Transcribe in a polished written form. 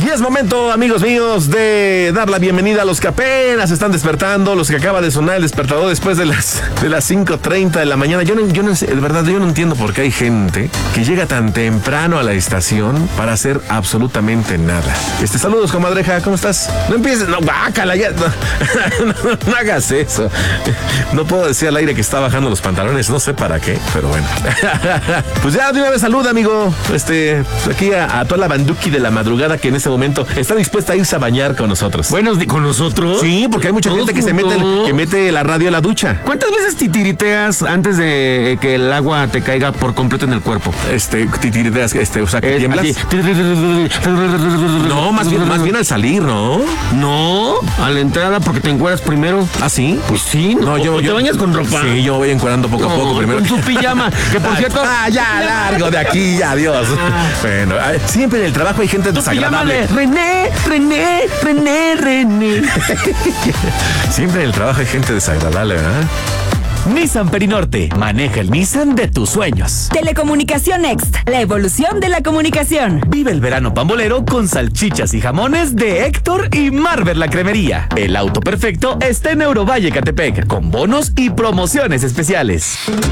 Y es momento, amigos míos, de dar la bienvenida a los que apenas están despertando, los que acaba de sonar el despertador después de las 5:30 de la mañana. Yo no sé, de verdad, yo no entiendo por qué hay gente que llega tan temprano a la estación para hacer absolutamente nada. Saludos, comadreja, ¿cómo estás? No empieces, no, bácala, ya, no hagas eso. No puedo decir al aire que está bajando los pantalones, no sé para qué, pero bueno. Pues ya, de una vez saluda, amigo. Aquí a toda la banduki de la madrugada que en este momento está dispuesta a irse a bañar con nosotros. Bueno, ¿con nosotros? Sí, porque hay mucha gente que que mete la radio a la ducha. ¿Cuántas veces titiriteas antes de que el agua te caiga por completo en el cuerpo? Titiriteas, o sea, que tiemblas. No, más bien al salir, ¿no? No, a la entrada porque te encueras primero. ¿Ah, sí? Pues sí. No, ¿Te bañas con ropa? Sí, yo voy encuerando poco a poco primero. Con tu pijama, que por cierto... ya, largo de aquí, adiós. Bueno, siempre en el trabajo hay gente desagradable. René. Siempre en el trabajo hay gente desagradable, ¿verdad? Nissan Perinorte. Maneja el Nissan de tus sueños. Telecomunicación Next. La evolución de la comunicación. Vive el verano pambolero con salchichas y jamones de Héctor y Marvel La Cremería. El auto perfecto está en Eurovalle, Catepec, con bonos y promociones especiales.